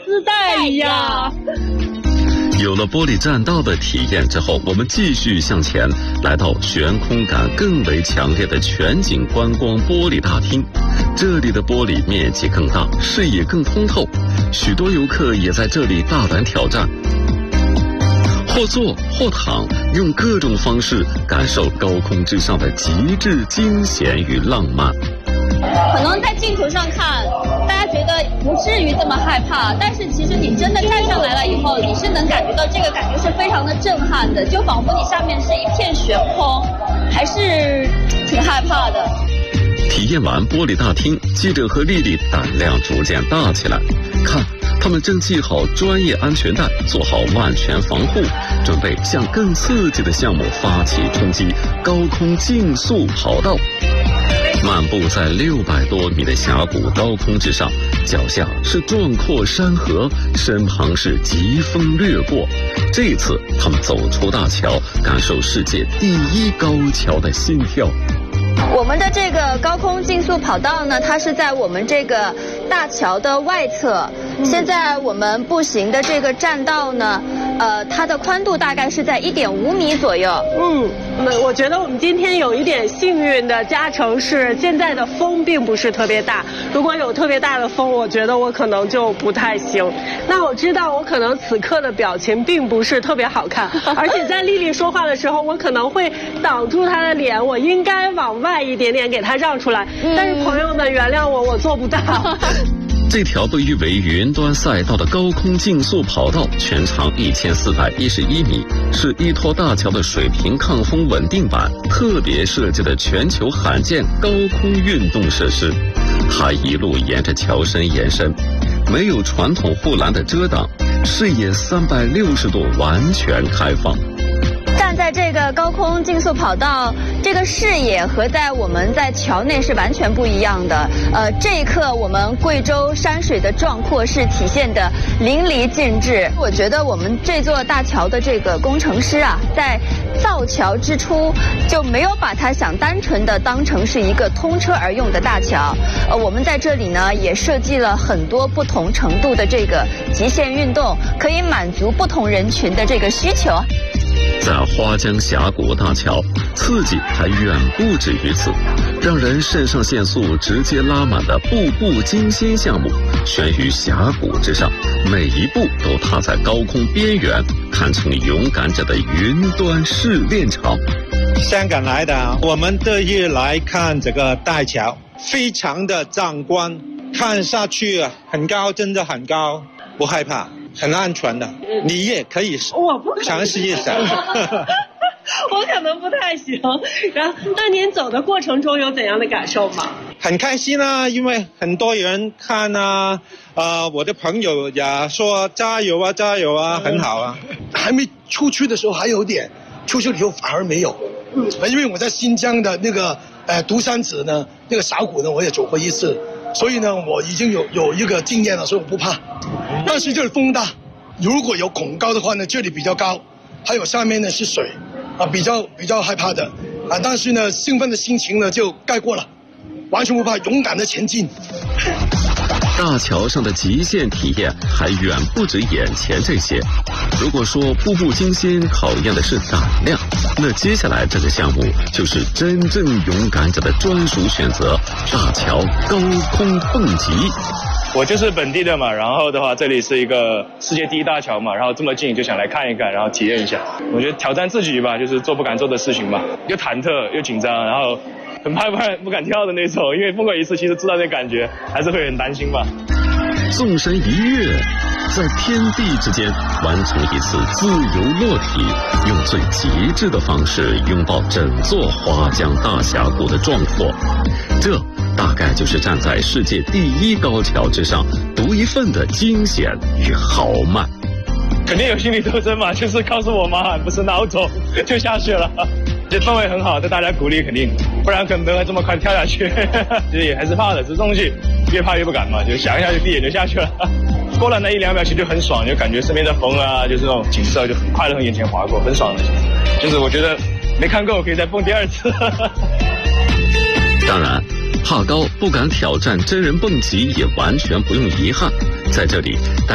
丝带一样。 有了玻璃栈道的体验之后，我们继续向前，来到悬空感更为强烈的全景观光玻璃大厅。这里的玻璃面积更大，视野更通透，许多游客也在这里大胆挑战，或坐或躺，用各种方式感受高空之上的极致惊险与浪漫。 可能在镜头上看，大家觉得不至于这么害怕，但是其实你真的站上来了以后，你是能感觉到这个感觉是非常的震撼的，就仿佛你下面是一片悬空，还是挺害怕的。 体验完玻璃大厅，记者和丽丽胆量逐渐大起来，看他们正系好专业安全带，做好万全防护，准备向更刺激的项目发起冲击——高空竞速跑道。漫步在600多米的峡谷高空之上，脚下是壮阔山河，身旁是疾风掠过。这一次他们走出大桥，感受世界第一高桥的心跳。 我们的这个高空竞速跑道呢，它是在我们这个大桥的外侧。现在我们步行的这个栈道呢，它的宽度大概是在1.5米左右。 我觉得我们今天有一点幸运的加成是，现在的风并不是特别大。如果有特别大的风，我觉得我可能就不太行。那我知道我可能此刻的表情并不是特别好看，而且在丽丽说话的时候，我可能会挡住她的脸，我应该往外一点点给她让出来。但是朋友们原谅我，我做不到。 这条被誉为云端赛道的高空竞速跑道，全长1411米，是依托大桥的水平抗风稳定板特别设计的全球罕见高空运动设施。它一路沿着桥身延伸，没有传统护栏的遮挡，视野360度完全开放。 站在这个高空竞速跑道，这个视野和在我们在桥内是完全不一样的。这一刻我们贵州山水的壮阔是体现的淋漓尽致。我觉得我们这座大桥的这个工程师啊，在造桥之初就没有把它想单纯的当成是一个通车而用的大桥。我们在这里呢也设计了很多不同程度的这个极限运动，可以满足不同人群的这个需求。 在花江峡谷大桥，刺激还远不止于此。让人肾上腺素直接拉满的步步惊心项目，悬于峡谷之上，每一步都踏在高空边缘，堪称勇敢者的云端试炼场。 香港来的，我们特意来看这个大桥，非常的壮观，看下去很高，真的很高，不害怕，很安全的，你也可以尝试一下。 我可能不太行。然后，那您走的过程中有怎样的感受吗？ 很开心啊，因为很多人看啊，我的朋友也说加油啊，加油啊，很好啊。 还没出去的时候还有点，出去以后反而没有。因为我在新疆的那个独山子呢，那个峡谷呢，我也走过一次，所以呢，我已经有一个经验了，所以我不怕。但是这里风大，如果有恐高的话呢，这里比较高，还有下面呢是水。比较害怕的但是呢，兴奋的心情呢就盖过了，完全不怕，勇敢的前进。 大桥上的极限体验还远不止眼前这些。如果说步步惊心考验的是胆量，那接下来这个项目就是真正勇敢者的专属选择——大桥高空蹦极。 我就是本地的嘛，然后的话，这里是一个世界第一大桥嘛，然后这么近就想来看一看，然后体验一下。我觉得挑战自己吧，就是做不敢做的事情吧，又忐忑又紧张，然后很怕不敢跳的那种，因为蹦过一次，其实知道那感觉，还是会很担心吧。 纵身一跃，在天地之间完成一次自由落体，用最极致的方式拥抱整座花江大峡谷的壮阔。这大概就是站在世界第一高桥之上独一份的惊险与豪迈。 肯定有心理斗争嘛，就是告诉我妈不是闹钟就下去了。这氛围很好，对大家鼓励肯定，不然可能会这么快跳下去。其实也还是怕的，这东西越怕越不敢嘛，就想一下就闭眼就下去了。过了那1-2秒其实就很爽，就感觉身边的风啊，就是那种景色就很快的从眼前划过，很爽的。就是我觉得没看够，可以再蹦第2次。 当然，怕高不敢挑战真人蹦极也完全不用遗憾，在这里